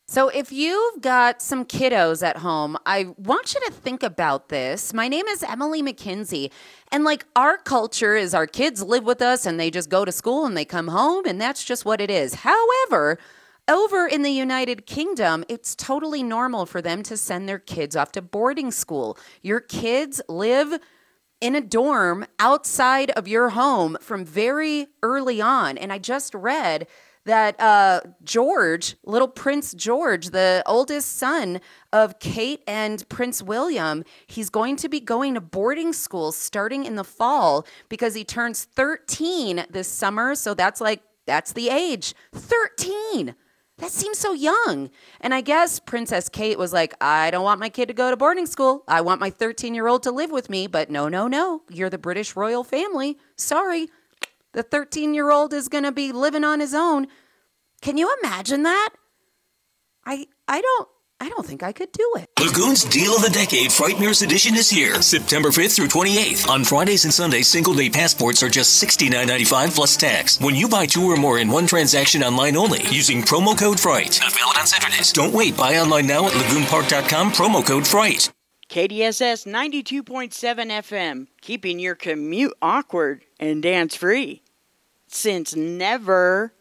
So, if you've got some kiddos at home, I want you to think about this. My name is Emily McKinsey, and like our culture is our kids live with us and they just go to school and they come home, and that's just what it is. However, over in the United Kingdom, it's totally normal for them to send their kids off to boarding school. Your kids live in a dorm outside of your home from very early on. And I just read that George, little Prince George, the oldest son of Kate and Prince William, he's going to be going to boarding school starting in the fall because he turns 13 this summer. So that's the age. 13. That seems so young. And I guess Princess Kate was like, I don't want my kid to go to boarding school. I want my 13-year-old to live with me. But no, no, no. You're the British royal family. Sorry. The 13-year-old is going to be living on his own. Can you imagine that? I don't think I could do it. Lagoon's Deal of the Decade Frighteners Edition is here, September 5th through 28th. On Fridays and Sundays, single-day passports are just $69.95 plus tax. When you buy 2 or more in one transaction online only, using promo code FRIGHT. Not valid on Saturdays. Don't wait. Buy online now at lagoonpark.com, promo code FRIGHT. KDSS 92.7 FM, keeping your commute awkward and dance-free. Since never...